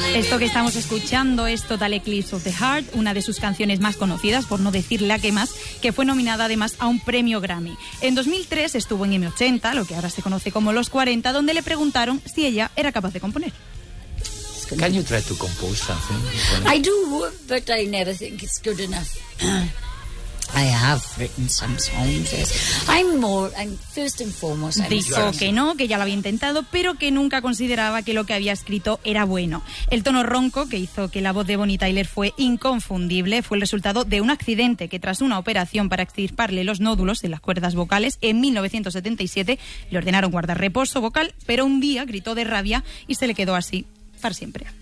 Esto que estamos escuchando es Total Eclipse of the Heart, una de sus canciones más conocidas, por no decir la que más, que fue nominada además a un premio Grammy. En 2003 estuvo en M80, lo que ahora se conoce como Los 40, donde le preguntaron si ella era capaz de componer. Can you try to compose something? I do, but I never think it's good enough. I have written some songs. Yes. I'm first and foremost. Dijo que no, que ya lo había intentado, pero que nunca consideraba que lo que había escrito era bueno. El tono ronco que hizo que la voz de Bonnie Tyler fue inconfundible fue el resultado de un accidente que, tras una operación para extirparle los nódulos en las cuerdas vocales en 1977, le ordenaron guardar reposo vocal, pero un día gritó de rabia y se le quedó así para siempre.